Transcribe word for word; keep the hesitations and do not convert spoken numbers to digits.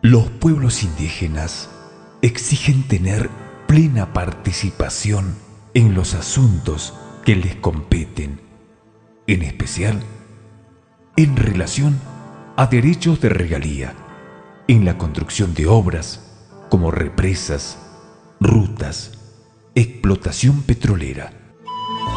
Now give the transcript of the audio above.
Los pueblos indígenas exigen tener plena participación en los asuntos que les competen, en especial en relación a derechos de regalía, en la construcción de obras como represas, rutas, explotación petrolera,